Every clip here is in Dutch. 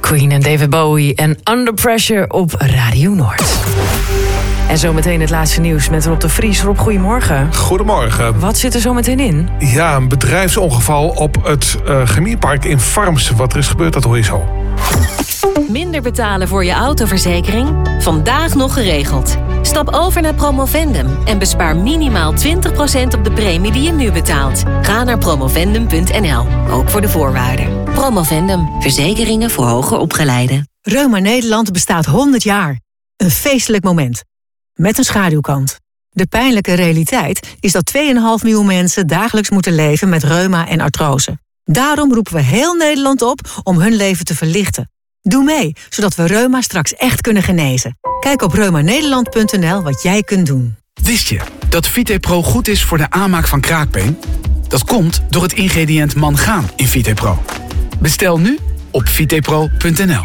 Queen en David Bowie en Under Pressure op Radio Noord. En zometeen het laatste nieuws met Rob de Vries. Rob, goedemorgen. Goedemorgen. Wat zit er zo meteen in? Ja, een bedrijfsongeval op het chemiepark in Farmsen. Wat er is gebeurd, dat hoor je zo. Minder betalen voor je autoverzekering? Vandaag nog geregeld. Stap over naar Promovendum en bespaar minimaal 20% op de premie die je nu betaalt. Ga naar promovendum.nl, ook voor de voorwaarden. Promovendum, verzekeringen voor hoger opgeleiden. Reuma Nederland bestaat 100 jaar. Een feestelijk moment. Met een schaduwkant. De pijnlijke realiteit is dat 2,5 miljoen mensen dagelijks moeten leven met reuma en artrose. Daarom roepen we heel Nederland op om hun leven te verlichten. Doe mee, zodat we reuma straks echt kunnen genezen. Kijk op reumanederland.nl wat jij kunt doen. Wist je dat VitePro goed is voor de aanmaak van kraakbeen? Dat komt door het ingrediënt mangaan in VitePro. Bestel nu op vitepro.nl.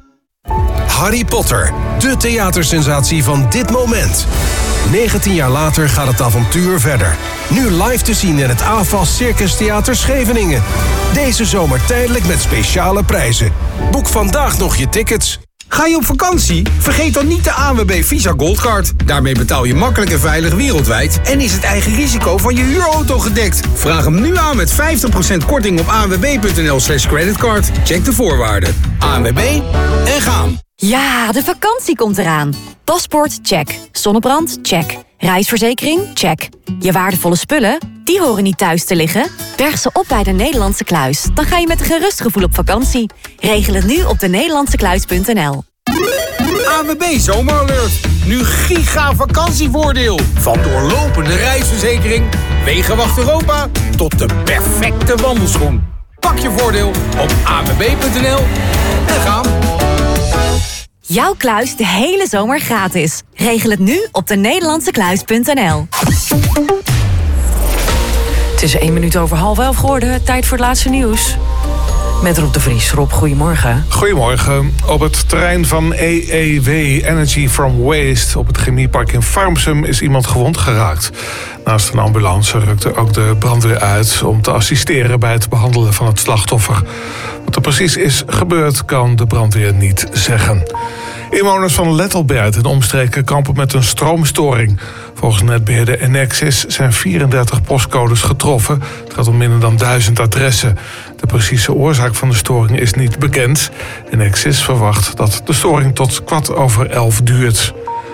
Harry Potter, de theatersensatie van dit moment. 19 jaar later gaat het avontuur verder. Nu live te zien in het AFAS Circus Theater Scheveningen. Deze zomer tijdelijk met speciale prijzen. Boek vandaag nog je tickets. Ga je op vakantie? Vergeet dan niet de ANWB Visa Goldcard. Daarmee betaal je makkelijk en veilig wereldwijd en is het eigen risico van je huurauto gedekt. Vraag hem nu aan met 50% korting op anwb.nl/creditcard. Check de voorwaarden. ANWB en gaan. Ja, de vakantie komt eraan. Paspoort, check. Zonnebrand, check. Reisverzekering, check. Je waardevolle spullen, die horen niet thuis te liggen. Berg ze op bij de Nederlandse Kluis. Dan ga je met een gerust gevoel op vakantie. Regel het nu op denederlandsekluis.nl. ANWB Zomeralert. Nu giga vakantievoordeel. Van doorlopende reisverzekering, Wegenwacht Europa tot de perfecte wandelschoen. Pak je voordeel op anwb.nl en gaan. Jouw kluis de hele zomer gratis. Regel het nu op denederlandsekluis.nl. Het is 1 minuut over 10:30 geworden. Tijd voor het laatste nieuws. Met Rob de Vries. Rob, goedemorgen. Goedemorgen. Op het terrein van EEW, Energy from Waste, op het chemiepark in Farmsum, is iemand gewond geraakt. Naast een ambulance rukte ook de brandweer uit om te assisteren bij het behandelen van het slachtoffer. Wat er precies is gebeurd, kan de brandweer niet zeggen. Inwoners van Lettelbert en omstreken kampen met een stroomstoring. Volgens netbeheerder Enexis zijn 34 postcodes getroffen. Het gaat om minder dan 1000 adressen. De precieze oorzaak van de storing is niet bekend. Enexis verwacht dat de storing tot 11:15 duurt.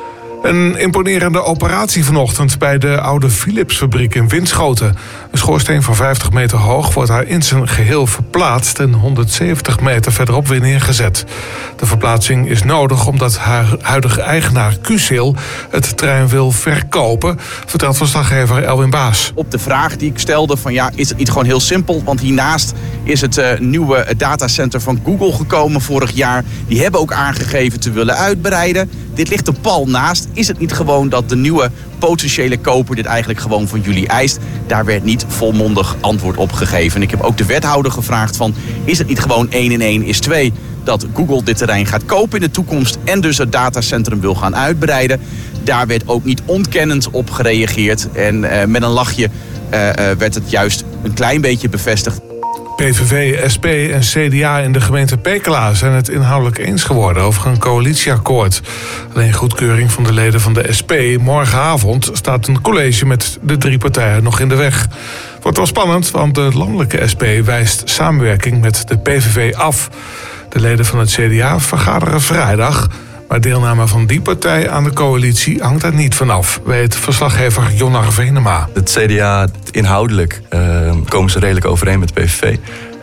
Een imponerende operatie vanochtend bij de oude Philipsfabriek in Winschoten. Een schoorsteen van 50 meter hoog wordt daar in zijn geheel verplaatst en 170 meter verderop weer neergezet. De verplaatsing is nodig omdat haar huidige eigenaar Qcell het terrein wil verkopen, vertelt verslaggever Elwin Baas. Op de vraag die ik stelde van ja, is het niet gewoon heel simpel? Want hiernaast is het nieuwe datacenter van Google gekomen vorig jaar. Die hebben ook aangegeven te willen uitbreiden. Dit ligt er pal naast. Is het niet gewoon dat de nieuwe potentiële koper dit eigenlijk gewoon van jullie eist? Daar werd niet volmondig antwoord op gegeven. Ik heb ook de wethouder gevraagd van, is het niet gewoon 1 en 1 is 2... dat Google dit terrein gaat kopen in de toekomst en dus het datacentrum wil gaan uitbreiden? Daar werd ook niet ontkennend op gereageerd. En met een lachje werd het juist een klein beetje bevestigd. PVV, SP en CDA in de gemeente Pekela zijn het inhoudelijk eens geworden over een coalitieakkoord. Alleen goedkeuring van de leden van de SP morgenavond staat een college met de 3 partijen nog in de weg. Wordt wel spannend, want de landelijke SP wijst samenwerking met de PVV af. De leden van het CDA vergaderen vrijdag, maar deelname van die partij aan de coalitie hangt er niet vanaf, weet verslaggever Jonnar Venema. Het CDA, inhoudelijk komen ze redelijk overeen met de PVV.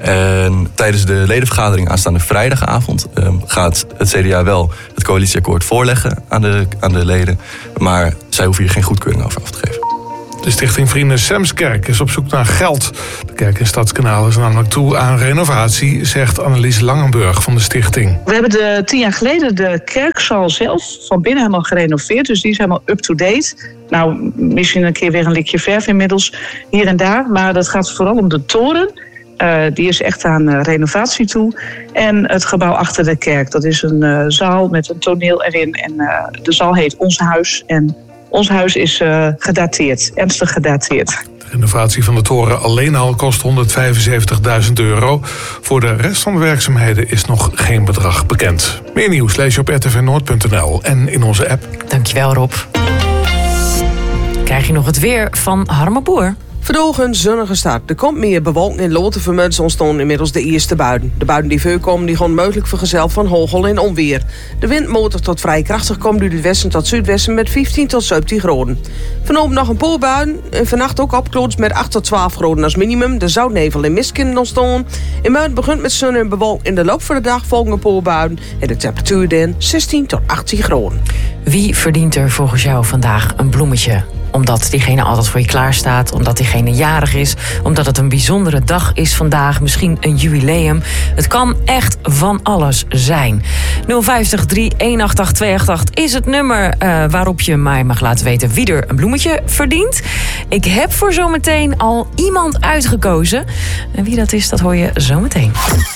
En tijdens de ledenvergadering aanstaande vrijdagavond gaat het CDA wel het coalitieakkoord voorleggen aan de leden. Maar zij hoeven hier geen goedkeuring over af te geven. De stichting Vrienden Semskerk is op zoek naar geld. De kerk in Stadskanaal is namelijk toe aan renovatie, zegt Annelies Langenburg van de stichting. We hebben 10 jaar geleden de kerkzaal zelf van binnen helemaal gerenoveerd. Dus die is helemaal up-to-date. Nou, misschien een keer weer een likje verf inmiddels hier en daar. Maar dat gaat vooral om de toren. Die is echt aan renovatie toe. En het gebouw achter de kerk. Dat is een zaal met een toneel erin. En de zaal heet Ons Huis. En Ons huis is gedateerd, ernstig gedateerd. De renovatie van de toren alleen al kost €175.000. Voor de rest van de werkzaamheden is nog geen bedrag bekend. Meer nieuws lees je op rtvnoord.nl en in onze app. Dankjewel, Rob. Krijg je nog het weer van Harme Boer? Verdogen zonnige start. Er komt meer bewolking en loten vanmiddag ontstonden inmiddels de eerste buien. De buien die voorkomen die gaan mogelijk vergezeld van hagel en onweer. De wind matig tot vrij krachtig komt uit het westen tot zuidwesten met 15 tot 17 graden. Vanavond nog een paar buien en vannacht ook opkloots met 8 tot 12 graden als minimum. De zoutnevel en mist kunnen ontstaan. In maart begint met zon en bewolking. In de loop van de dag volgen een paar buien en de temperatuur dan 16 tot 18 graden. Wie verdient er volgens jou vandaag een bloemetje? Omdat diegene altijd voor je klaar staat, omdat diegene jarig is, omdat het een bijzondere dag is vandaag, misschien een jubileum. Het kan echt van alles zijn. 050 318 288 is het nummer waarop je mij mag laten weten wie er een bloemetje verdient. Ik heb voor zometeen al iemand uitgekozen. En wie dat is, dat hoor je zometeen.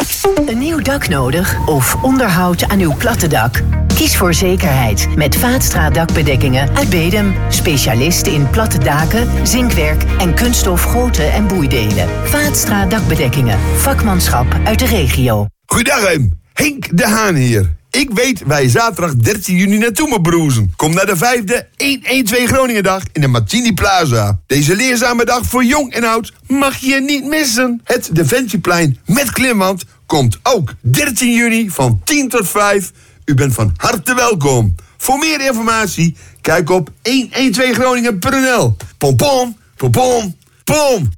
Een nieuw dak nodig of onderhoud aan uw platte dak? Kies voor zekerheid met Vaatstra dakbedekkingen uit Bedum. Specialisten in platte daken, zinkwerk en kunststof goten en boeidelen. Vaatstra dakbedekkingen. Vakmanschap uit de regio. Goeiedag hem, Henk de Haan hier. Ik weet waar je zaterdag 13 juni naartoe moet broezen. Kom naar de 5e 112 Groningendag in de Martini Plaza. Deze leerzame dag voor jong en oud mag je niet missen. Het Defensieplein met klimwand komt ook 13 juni van 10 tot 5. U bent van harte welkom. Voor meer informatie, kijk op 112groningen.nl. Pom pom, pom pom, pom.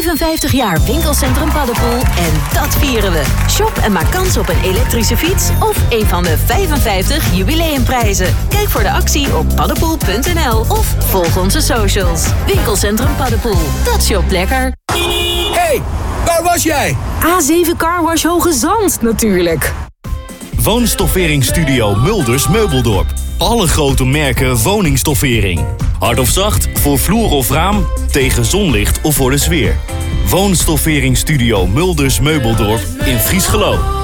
55 jaar winkelcentrum Paddepoel en dat vieren we. Shop en maak kans op een elektrische fiets of een van de 55 jubileumprijzen. Kijk voor de actie op paddepoel.nl of volg onze socials. Winkelcentrum Paddepoel, dat shopt lekker. Hey, waar was jij? A7 Carwash Hoge Zand natuurlijk. Woonstofferingsstudio Mulders Meubeldorp. Alle grote merken woningstoffering. Hard of zacht, voor vloer of raam, tegen zonlicht of voor de sfeer. Woonstofferingsstudio Mulders Meubeldorp in Friesgeloo.